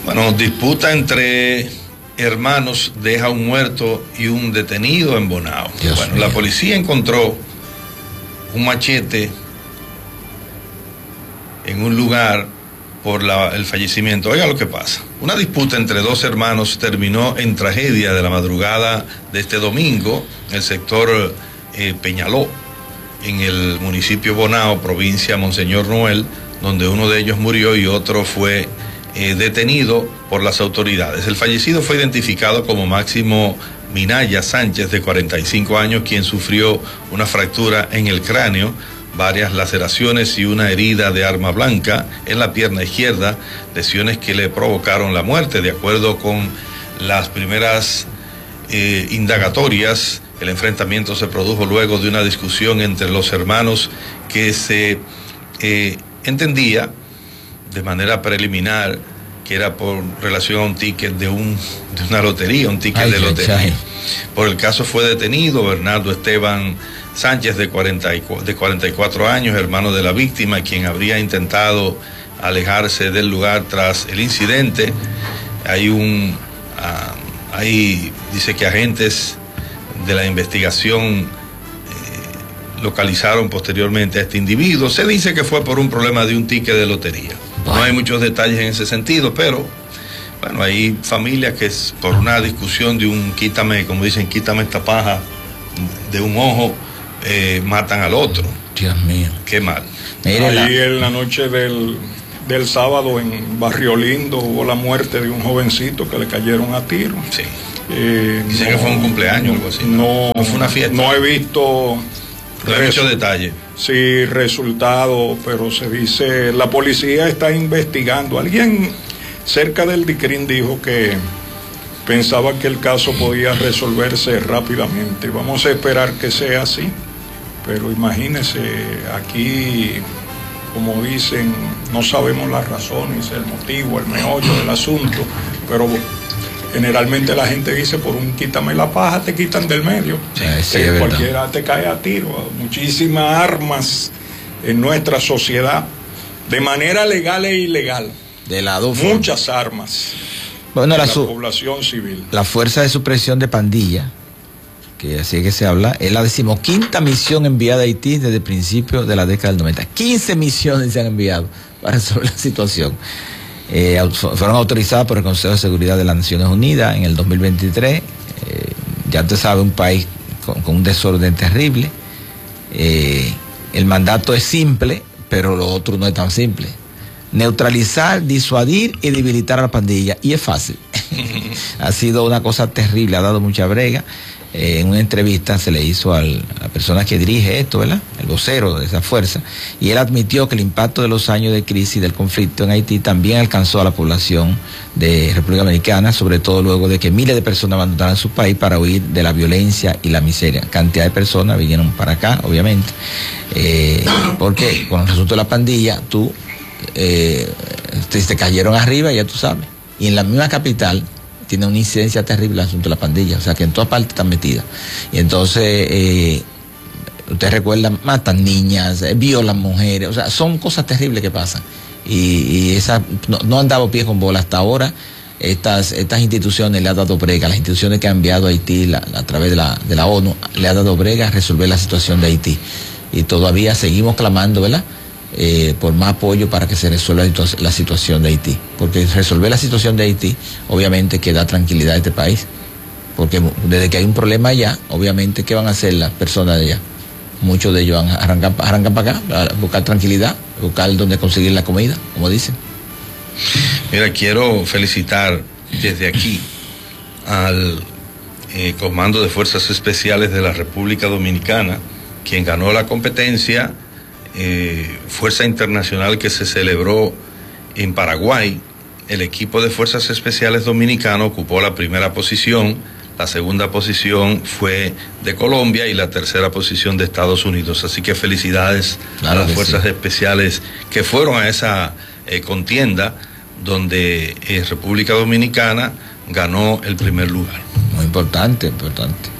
Bueno, disputa entre hermanos deja un muerto y un detenido en Bonao. Bueno, la policía encontró un machete en un lugar por el fallecimiento. Oiga lo que pasa. Una disputa entre dos hermanos terminó en tragedia de la madrugada de este domingo en el sector Peñaló, en el municipio Bonao, provincia Monseñor Noel, donde uno de ellos murió y otro fue detenido por las autoridades. El fallecido fue identificado como Máximo Minaya Sánchez, de 45 años, quien sufrió una fractura en el cráneo, varias laceraciones y una herida de arma blanca en la pierna izquierda, lesiones que le provocaron la muerte. De acuerdo con las primeras indagatorias, el enfrentamiento se produjo luego de una discusión entre los hermanos que se entendía de manera preliminar que era por relación a un ticket de una lotería, un ticket de lotería. Por el caso fue detenido Bernardo Esteban Sánchez, de 44 años, hermano de la víctima, quien habría intentado alejarse del lugar tras el incidente. Dice que agentes de la investigación localizaron posteriormente a este individuo. Se dice que fue por un problema de un ticket de lotería. No hay muchos detalles en ese sentido, pero bueno, hay familias que por una discusión de un quítame, como dicen, quítame esta paja de un ojo, matan al otro. Dios mío. Qué mal. Ahí en la noche del sábado en Barrio Lindo hubo la muerte de un jovencito que le cayeron a tiro. Sí. Dicen que fue un cumpleaños o algo así. No fue una fiesta. No he visto. No hay muchos detalles. Sí, resultado, pero se dice, la policía está investigando. Alguien cerca del DICRIN dijo que pensaba que el caso podía resolverse rápidamente. Vamos a esperar que sea así, pero imagínese, aquí, como dicen, no sabemos las razones, el motivo, el meollo del asunto, pero generalmente la gente dice, por un quítame la paja te quitan del medio. Sí, cualquiera te cae a tiro. Muchísimas armas en nuestra sociedad, de manera legal e ilegal. De lado muchas armas. Bueno, la población civil. La Fuerza de Supresión de Pandilla, que así es que se habla, es la 15ª misión enviada a Haití desde el principio de la década del 90. 15 misiones se han enviado para resolver la situación. Fueron autorizadas por el Consejo de Seguridad de las Naciones Unidas en el 2023. Ya usted sabe, un país con un desorden terrible. El mandato es simple, pero lo otro no es tan simple. Neutralizar, disuadir y debilitar a la pandilla. Y es fácil. Ha sido una cosa terrible, ha dado mucha brega. En una entrevista se le hizo a la persona que dirige esto, ¿verdad? El vocero de esa fuerza, y él admitió que el impacto de los años de crisis del conflicto en Haití también alcanzó a la población de República Dominicana, sobre todo luego de que miles de personas abandonaran su país para huir de la violencia y la miseria. Cantidad de personas vinieron para acá, obviamente, porque con el asunto de la pandilla, te cayeron arriba, ya tú sabes, y en la misma capital tiene una incidencia terrible el asunto de la pandilla, o sea que en todas partes están metidas. Y entonces, ustedes recuerdan, matan niñas, violan mujeres, o sea, son cosas terribles que pasan. Y esa no han dado pie con bola hasta ahora. Estas instituciones le han dado brega, las instituciones que han enviado a Haití a través de la ONU, le han dado brega a resolver la situación de Haití. Y todavía seguimos clamando, ¿verdad?, por más apoyo para que se resuelva la situación de Haití, porque resolver la situación de Haití obviamente que da tranquilidad a este país, porque desde que hay un problema allá, obviamente, ¿qué van a hacer las personas de allá? Muchos de ellos arrancan para acá, a buscar tranquilidad, buscar donde conseguir la comida, como dicen. Mira, quiero felicitar desde aquí al Comando de Fuerzas Especiales de la República Dominicana, quien ganó la competencia Fuerza Internacional que se celebró en Paraguay. El equipo de Fuerzas Especiales dominicano ocupó la primera posición, la segunda posición fue de Colombia y la tercera posición de Estados Unidos. Así que felicidades a las Fuerzas Especiales que fueron a esa contienda donde República Dominicana ganó el primer lugar. Muy importante.